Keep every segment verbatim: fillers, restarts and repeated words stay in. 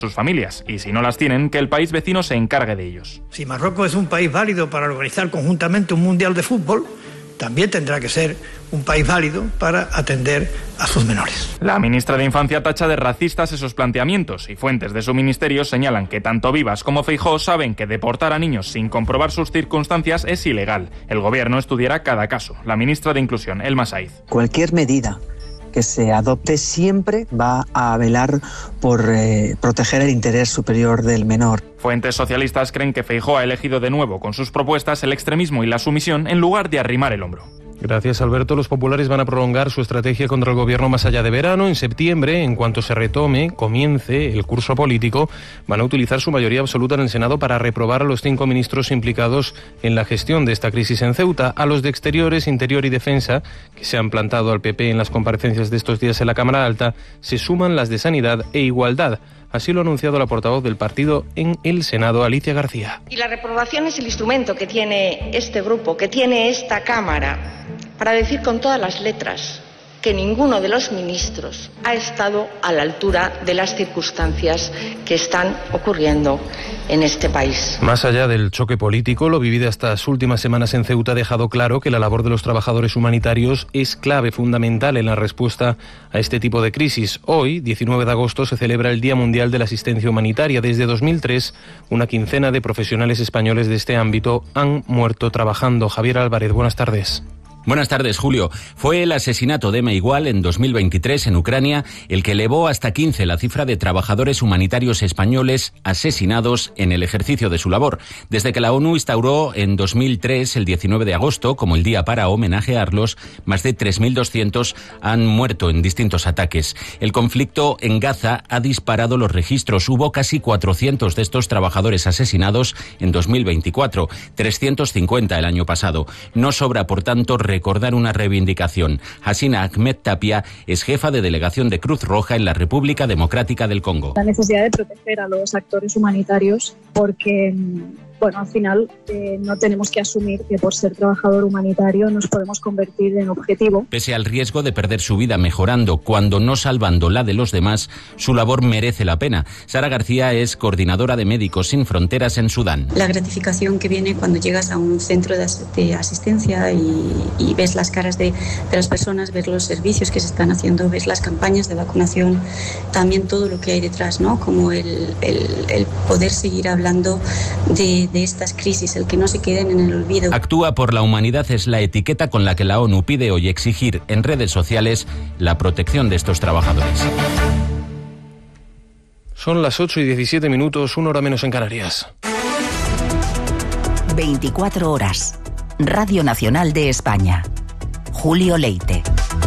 sus familias, y si no las tienen, que el país vecino se encargue de ellos. Si Marruecos es un país válido para organizar conjuntamente un mundial de fútbol, también tendrá que ser un país válido para atender a sus menores. La ministra de Infancia tacha de racistas esos planteamientos, y fuentes de su ministerio señalan que tanto Vivas como Feijóo saben que deportar a niños sin comprobar sus circunstancias es ilegal. El gobierno estudiará cada caso. La ministra de Inclusión, Elma Saiz. Cualquier medida que se adopte siempre va a velar por eh, proteger el interés superior del menor. Fuentes socialistas creen que Feijóo ha elegido de nuevo con sus propuestas el extremismo y la sumisión en lugar de arrimar el hombro. Gracias, Alberto. Los populares van a prolongar su estrategia contra el gobierno más allá de verano. En septiembre, en cuanto se retome, comience el curso político, van a utilizar su mayoría absoluta en el Senado para reprobar a los cinco ministros implicados en la gestión de esta crisis en Ceuta. A los de Exteriores, Interior y Defensa, que se han plantado al P P en las comparecencias de estos días en la Cámara Alta, se suman las de Sanidad e Igualdad. Así lo ha anunciado la portavoz del partido en el Senado, Alicia García. Y la reprobación es el instrumento que tiene este grupo, que tiene esta Cámara, para decir con todas las letras que ninguno de los ministros ha estado a la altura de las circunstancias que están ocurriendo en este país. Más allá del choque político, lo vivido estas últimas semanas en Ceuta ha dejado claro que la labor de los trabajadores humanitarios es clave, fundamental en la respuesta a este tipo de crisis. Hoy, diecinueve de agosto, se celebra el Día Mundial de la Asistencia Humanitaria. Desde dos mil tres, una quincena de profesionales españoles de este ámbito han muerto trabajando. Javier Álvarez, buenas tardes. Buenas tardes, Julio. Fue el asesinato de Ema Igual en dos mil veintitrés en Ucrania el que elevó hasta quince la cifra de trabajadores humanitarios españoles asesinados en el ejercicio de su labor. Desde que la ONU instauró en dos mil tres el diecinueve de agosto como el día para homenajearlos, más de tres mil doscientos han muerto en distintos ataques. El conflicto en Gaza ha disparado los registros. Hubo casi cuatrocientos de estos trabajadores asesinados en dos mil veinticuatro, trescientos cincuenta el año pasado. No sobra, por tanto, recordar una reivindicación. Hasina Ahmed Tapia es jefa de delegación de Cruz Roja en la República Democrática del Congo. La necesidad de proteger a los actores humanitarios porque, bueno, al final eh, no tenemos que asumir que por ser trabajador humanitario nos podemos convertir en objetivo. Pese al riesgo de perder su vida mejorando, cuando no salvando la de los demás, su labor merece la pena. Sara García es coordinadora de Médicos Sin Fronteras en Sudán. La gratificación que viene cuando llegas a un centro de, as- de asistencia y, y ves las caras de, de las personas, ves los servicios que se están haciendo, ves las campañas de vacunación, también todo lo que hay detrás, ¿no? Como el, el, el poder seguir hablando de de estas crisis, el que no se queden en el olvido. Actúa por la humanidad es la etiqueta con la que la ONU pide hoy exigir en redes sociales la protección de estos trabajadores. Son las ocho y diecisiete minutos, una hora menos en Canarias. veinticuatro horas. Radio Nacional de España. Julio Leite.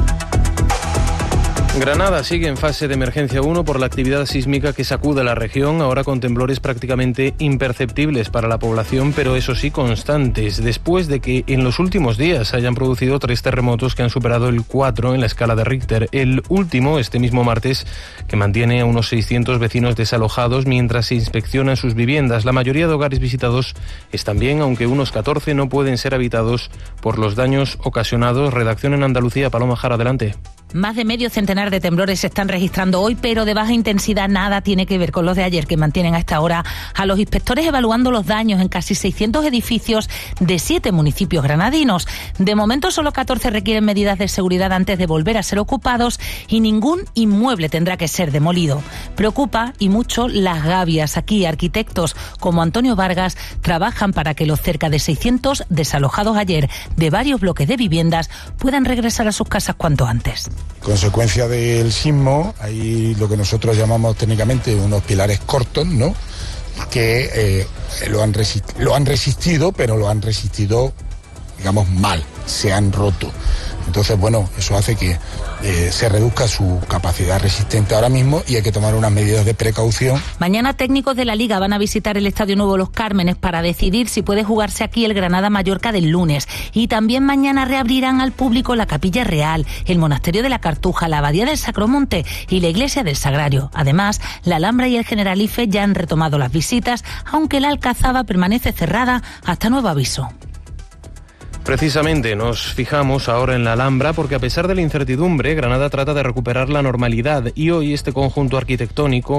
Granada sigue en fase de emergencia uno por la actividad sísmica que sacude la región, ahora con temblores prácticamente imperceptibles para la población, pero eso sí constantes, después de que en los últimos días se hayan producido tres terremotos que han superado el cuatro en la escala de Richter. El último, este mismo martes, que mantiene a unos seiscientos vecinos desalojados mientras se inspeccionan sus viviendas. La mayoría de hogares visitados están bien, aunque unos catorce no pueden ser habitados por los daños ocasionados. Redacción en Andalucía, Paloma Jara, adelante. Más de medio centenar de temblores se están registrando hoy, pero de baja intensidad. Nada tiene que ver con los de ayer, que mantienen a esta hora a los inspectores evaluando los daños en casi seiscientos edificios de siete municipios granadinos. De momento, solo catorce requieren medidas de seguridad antes de volver a ser ocupados y ningún inmueble tendrá que ser demolido. Preocupa y mucho las gavias. Aquí, arquitectos como Antonio Vargas trabajan para que los cerca de seiscientos desalojados ayer de varios bloques de viviendas puedan regresar a sus casas cuanto antes. Consecuencia del sismo, hay lo que nosotros llamamos técnicamente unos pilares cortos, ¿no? Que eh, lo, han resist- lo han resistido, pero lo han resistido, digamos, mal, se han roto. Entonces, bueno, eso hace que eh, se reduzca su capacidad resistente ahora mismo y hay que tomar unas medidas de precaución. Mañana técnicos de la Liga van a visitar el Estadio Nuevo Los Cármenes para decidir si puede jugarse aquí el Granada-Mallorca del lunes. Y también mañana reabrirán al público la Capilla Real, el Monasterio de la Cartuja, la Abadía del Sacromonte y la Iglesia del Sagrario. Además, la Alhambra y el Generalife ya han retomado las visitas, aunque la Alcazaba permanece cerrada hasta nuevo aviso. Precisamente nos fijamos ahora en la Alhambra porque a pesar de la incertidumbre, Granada trata de recuperar la normalidad y hoy este conjunto arquitectónico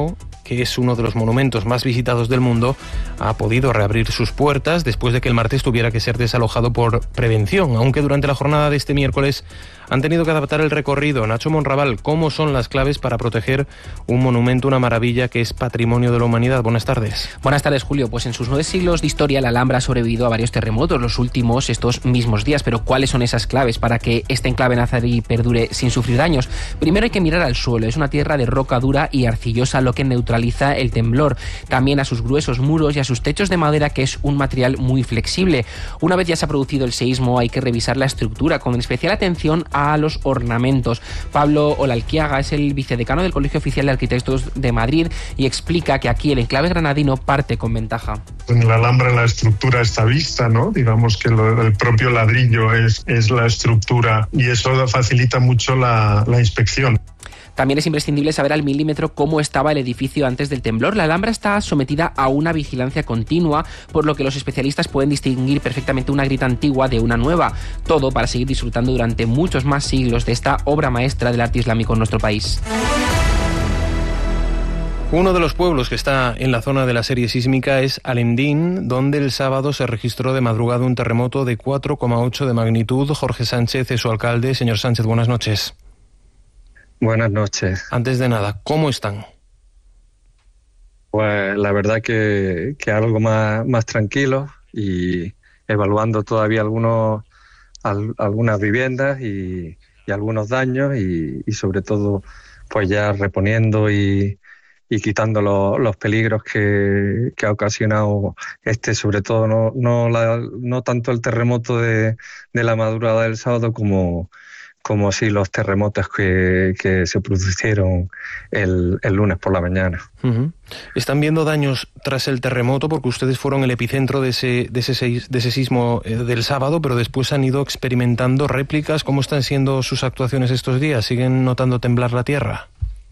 que es uno de los monumentos más visitados del mundo, ha podido reabrir sus puertas después de que el martes tuviera que ser desalojado por prevención, aunque durante la jornada de este miércoles han tenido que adaptar el recorrido. Nacho Monraval, ¿cómo son las claves para proteger un monumento, una maravilla que es patrimonio de la humanidad? Buenas tardes. Buenas tardes, Julio. Pues en sus nueve siglos de historia la Alhambra ha sobrevivido a varios terremotos, los últimos estos mismos días. Pero ¿cuáles son esas claves para que este enclave nazarí perdure sin sufrir daños? Primero hay que mirar al suelo. Es una tierra de roca dura y arcillosa, lo que neutraliza el temblor. También a sus gruesos muros y a sus techos de madera, que es un material muy flexible. Una vez ya se ha producido el seísmo, hay que revisar la estructura, con especial atención a los ornamentos. Pablo Olalquiaga es el vicedecano del Colegio Oficial de Arquitectos de Madrid y explica que aquí el enclave granadino parte con ventaja. En la Alhambra la estructura está vista, ¿no? Digamos que lo, el propio ladrillo es, es la estructura y eso facilita mucho la, la inspección. También es imprescindible saber al milímetro cómo estaba el edificio antes del temblor. La Alhambra está sometida a una vigilancia continua, por lo que los especialistas pueden distinguir perfectamente una grita antigua de una nueva. Todo para seguir disfrutando durante muchos más siglos de esta obra maestra del arte islámico en nuestro país. Uno de los pueblos que está en la zona de la serie sísmica es Alendín, donde el sábado se registró de madrugada un terremoto de cuatro coma ocho de magnitud. Jorge Sánchez es su alcalde. Señor Sánchez, buenas noches. Buenas noches. Antes de nada, ¿cómo están? Pues la verdad que, que algo más, más tranquilo y evaluando todavía algunos, al, algunas viviendas y, y algunos daños y, y sobre todo pues ya reponiendo y, y quitando lo, los peligros que, que ha ocasionado este, sobre todo no, no, la, no tanto el terremoto de, de la madrugada del sábado como... como si los terremotos que, que se produjeron el, el lunes por la mañana. Uh-huh. ¿Están viendo daños tras el terremoto? Porque ustedes fueron el epicentro de ese, de ese, de ese sismo del sábado, pero después han ido experimentando réplicas. ¿Cómo están siendo sus actuaciones estos días? ¿Siguen notando temblar la tierra?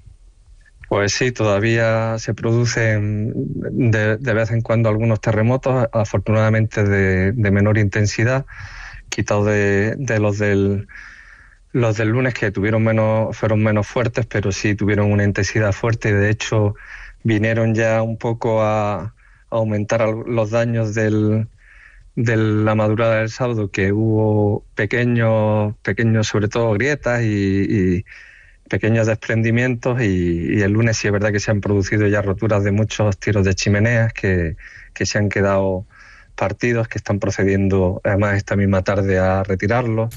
Pues sí, todavía se producen de, de vez en cuando algunos terremotos, afortunadamente de, de menor intensidad, quitado de, de los del... Los del lunes, que tuvieron menos, fueron menos fuertes, pero sí tuvieron una intensidad fuerte y de hecho vinieron ya un poco a, a aumentar los daños del, de la madrugada del sábado, que hubo pequeños, pequeños sobre todo grietas y, y pequeños desprendimientos y, y el lunes sí es verdad que se han producido ya roturas de muchos tiros de chimeneas que, que se han quedado partidos, que están procediendo además esta misma tarde a retirarlos.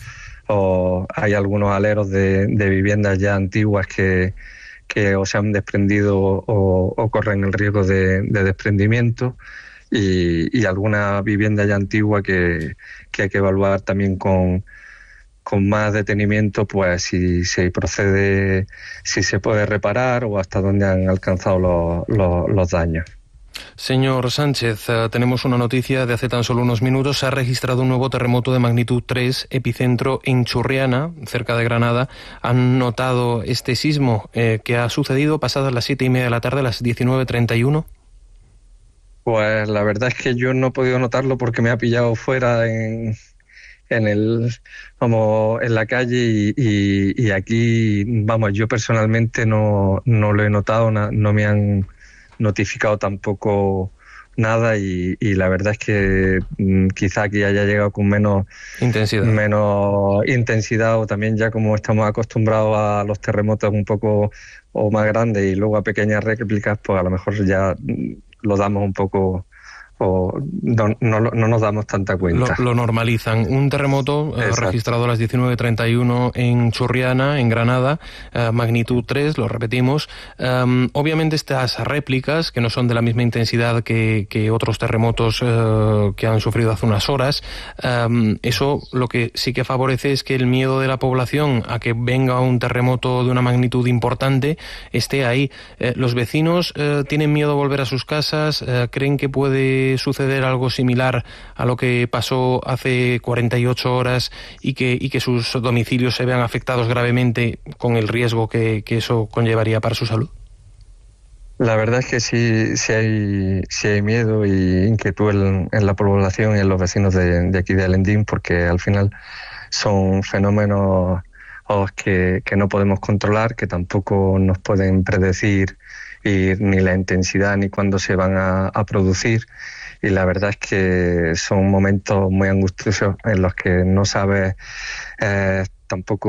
O hay algunos aleros de, de viviendas ya antiguas que, que o se han desprendido o, o corren el riesgo de, de desprendimiento y, y alguna vivienda ya antigua que, que hay que evaluar también con, con más detenimiento, pues si se procede, si se puede reparar o hasta dónde han alcanzado los, los, los daños. Señor Sánchez, uh, tenemos una noticia de hace tan solo unos minutos. Se ha registrado un nuevo terremoto de magnitud tres, epicentro en Churriana, cerca de Granada. ¿Han notado este sismo eh, que ha sucedido pasadas las siete y media de la tarde, a las diecinueve treinta y uno? Pues la verdad es que yo no he podido notarlo porque me ha pillado fuera en, en el, como en la calle y, y, y aquí, vamos, yo personalmente no, no lo he notado, no, no me han notificado tampoco nada y, y la verdad es que mm, quizá aquí haya llegado con menos intensidad. menos intensidad o también ya como estamos acostumbrados a los terremotos un poco o más grandes y luego a pequeñas réplicas, pues a lo mejor ya lo damos un poco o no, no, no nos damos tanta cuenta. Lo, lo normalizan. Un terremoto eh, registrado a las diecinueve treinta y uno en Churriana, en Granada, eh, magnitud tres, lo repetimos. Um, obviamente estas réplicas, que no son de la misma intensidad que, que otros terremotos eh, que han sufrido hace unas horas, um, eso lo que sí que favorece es que el miedo de la población a que venga un terremoto de una magnitud importante esté ahí. Eh, los vecinos eh, tienen miedo a volver a sus casas, eh, creen que puede suceder algo similar a lo que pasó hace cuarenta y ocho horas y que, y que sus domicilios se vean afectados gravemente con el riesgo que, que eso conllevaría para su salud. La verdad es que sí, sí, hay, sí hay miedo y inquietud en, en la población y en los vecinos de, de aquí de Alendín, porque al final son fenómenos que, que no podemos controlar, que tampoco nos pueden predecir y ni la intensidad ni cuándo se van a, a producir. Y la verdad es que son momentos muy angustiosos en los que no sabes eh, tampoco